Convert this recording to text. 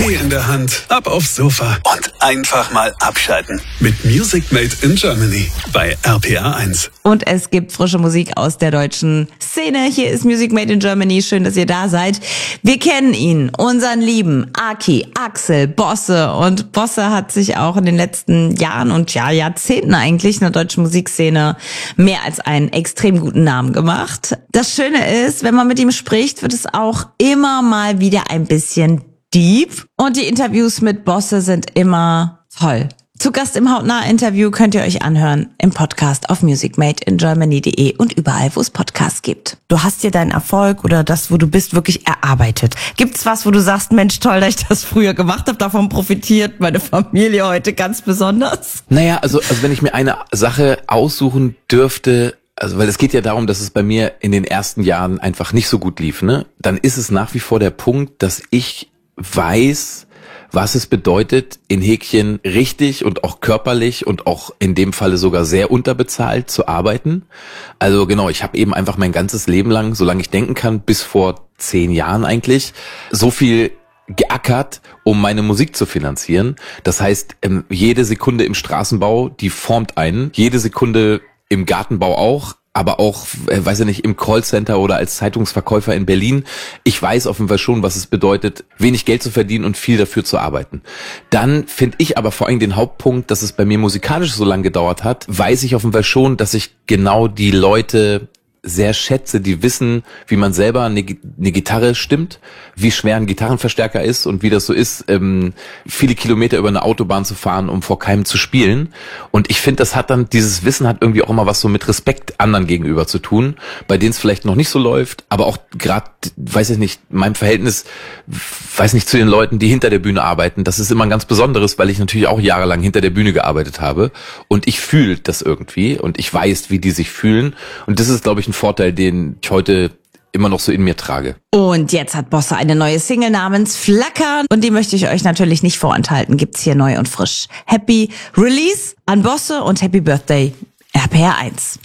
Tee in der Hand, ab aufs Sofa und einfach mal abschalten. Mit Music Made in Germany bei RPR 1. Und es gibt frische Musik aus der deutschen Szene. Hier ist Music Made in Germany. Schön, dass ihr da seid. Wir kennen ihn, unseren lieben Aki, Axel, Bosse. Und Bosse hat sich auch in den letzten Jahren und Jahrzehnten eigentlich in der deutschen Musikszene mehr als einen extrem guten Namen gemacht. Das Schöne ist, wenn man mit ihm spricht, wird es auch immer mal wieder ein bisschen deep. Und die Interviews mit Bosse sind immer toll. Zu Gast im Hautnah-Interview könnt ihr euch anhören im Podcast auf musicmadeingermany.de und überall, wo es Podcasts gibt. Du hast dir deinen Erfolg oder das, wo du bist, wirklich erarbeitet. Gibt's was, wo du sagst, Mensch, toll, dass ich das früher gemacht habe, davon profitiert meine Familie heute ganz besonders? Naja, also wenn ich mir eine Sache aussuchen dürfte, also weil es geht ja darum, dass es bei mir in den ersten Jahren einfach nicht so gut lief, ne? Dann ist es nach wie vor der Punkt, dass ich weiß, was es bedeutet, in Häkchen richtig und auch körperlich und auch in dem Falle sogar sehr unterbezahlt zu arbeiten. Also genau, ich habe eben einfach mein ganzes Leben lang, solange ich denken kann, bis vor 10 Jahren eigentlich, so viel geackert, um meine Musik zu finanzieren. Das heißt, jede Sekunde im Straßenbau, die formt einen, jede Sekunde im Gartenbau auch, aber auch, weiß ich nicht, im Callcenter oder als Zeitungsverkäufer in Berlin. Ich weiß auf jeden Fall schon, was es bedeutet, wenig Geld zu verdienen und viel dafür zu arbeiten. Dann finde ich aber vor allem den Hauptpunkt, dass es bei mir musikalisch so lange gedauert hat, weiß ich auf jeden Fall schon, dass ich genau die Leute sehr schätze, die wissen, wie man selber eine Gitarre stimmt, wie schwer ein Gitarrenverstärker ist und wie das so ist, viele Kilometer über eine Autobahn zu fahren, um vor keinem zu spielen. Und ich finde, dieses Wissen hat irgendwie auch immer was so mit Respekt anderen gegenüber zu tun, bei denen es vielleicht noch nicht so läuft, aber auch gerade, weiß ich nicht, mein Verhältnis, weiß nicht, zu den Leuten, die hinter der Bühne arbeiten, das ist immer ein ganz besonderes, weil ich natürlich auch jahrelang hinter der Bühne gearbeitet habe und ich fühle das irgendwie und ich weiß, wie die sich fühlen und das ist, glaube ich, ein Vorteil, den ich heute immer noch so in mir trage. Und jetzt hat Bosse eine neue Single namens Flackern und die möchte ich euch natürlich nicht vorenthalten. Gibt's hier neu und frisch. Happy Release an Bosse und Happy Birthday RPR 1.